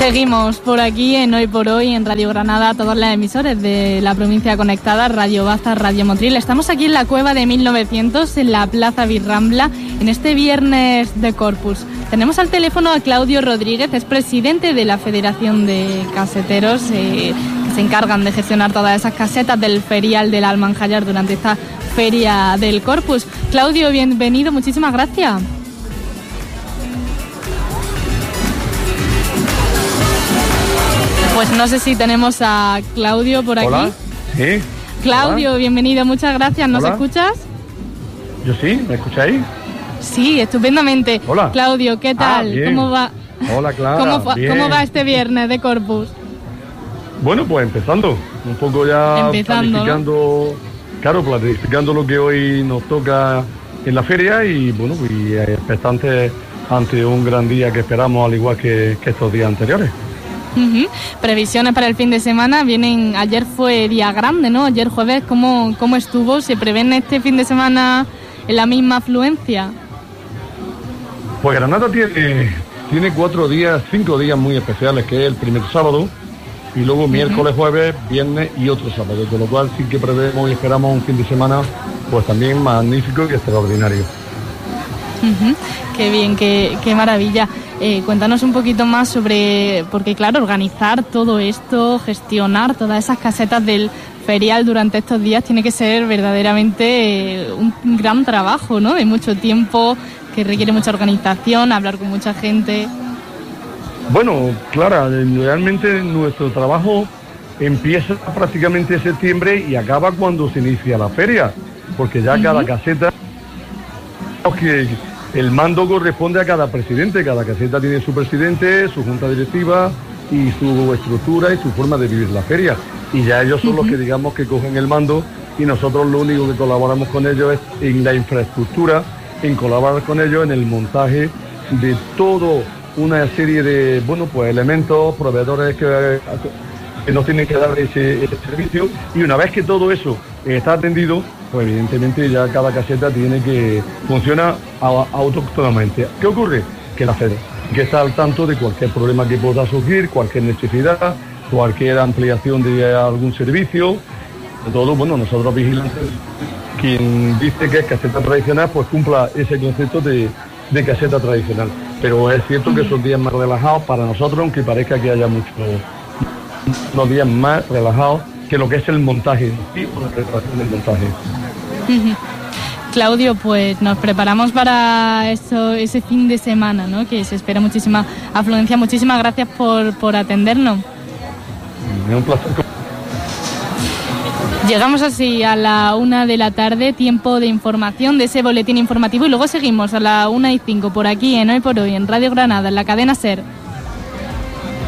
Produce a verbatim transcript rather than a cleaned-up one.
Seguimos por aquí en Hoy por Hoy, en Radio Granada, todas las emisoras de la provincia conectada, Radio Baza, Radio Motril. Estamos aquí en la Cueva de mil novecientos, en la Plaza Birrambla, en este viernes de Corpus. Tenemos al teléfono a Claudio Rodríguez, es presidente de la Federación de Caseteros, eh, que se encargan de gestionar todas esas casetas del ferial del Almanjallar durante esta Feria del Corpus. Claudio, bienvenido, muchísimas gracias. Pues no sé si tenemos a Claudio por aquí. Hola, sí. Claudio, hola. Bienvenido, muchas gracias. ¿Nos Hola. escuchas? Yo sí, ¿me escucháis? Sí, estupendamente. Hola. Claudio, ¿qué tal? Ah, bien. ¿Cómo va? Hola, Clara. ¿Cómo, fa- bien. ¿Cómo va este viernes de Corpus? Bueno, pues empezando. Un poco ya Empezando, planificando, ¿no? Claro, planificando lo que hoy nos toca en la feria y, bueno, y expectantes ante un gran día que esperamos, al igual que, que estos días anteriores. Uh-huh. Previsiones para el fin de semana vienen. Ayer fue día grande, ¿no? Ayer jueves, ¿cómo, cómo estuvo? ¿Se prevén este fin de semana en la misma afluencia? Pues Granada tiene, tiene cuatro días, cinco días muy especiales, que es el primer sábado, y luego uh-huh. miércoles, jueves, viernes y otro sábado, con lo cual sí que prevemos y esperamos un fin de semana pues también magnífico y extraordinario. Uh-huh. Qué bien, qué, qué maravilla. Eh, cuéntanos un poquito más sobre, porque claro, organizar todo esto, gestionar todas esas casetas del ferial durante estos días tiene que ser verdaderamente eh, un gran trabajo, ¿no? De mucho tiempo, que requiere mucha organización, hablar con mucha gente. Bueno, Clara, realmente nuestro trabajo empieza prácticamente en septiembre y acaba cuando se inicia la feria, porque ya uh-huh. cada caseta que el mando corresponde a cada presidente, cada caseta tiene su presidente, su junta directiva y su estructura y su forma de vivir la feria. Y ya ellos son uh-huh. los que digamos que cogen el mando y nosotros lo único que colaboramos con ellos es en la infraestructura, en colaborar con ellos en el montaje de todo una serie de, bueno, pues elementos, proveedores que, que nos tienen que dar ese, ese servicio, y una vez que todo eso está atendido, pues evidentemente ya cada caseta tiene que funcionar autóctonamente. ¿Qué ocurre? Que la Fed que está al tanto de cualquier problema que pueda surgir, cualquier necesidad, cualquier ampliación de algún servicio, de todo, bueno, nosotros vigilantes, quien dice que es caseta tradicional, pues cumpla ese concepto de, de caseta tradicional. Pero es cierto que son días más relajados para nosotros, aunque parezca que haya muchos unos días más relajados que lo que es el montaje y la preparación del montaje. Uh-huh. Claudio, pues nos preparamos para eso, ese fin de semana, ¿no? Que se espera muchísima afluencia. Muchísimas gracias por, por atendernos. Es un placer. Llegamos así a la una de la tarde, tiempo de información de ese boletín informativo, y luego seguimos a la una y cinco por aquí en Hoy por Hoy, en Radio Granada, en la cadena SER.